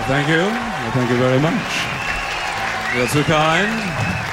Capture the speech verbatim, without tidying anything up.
Thank you. Thank you very much. You're too kind.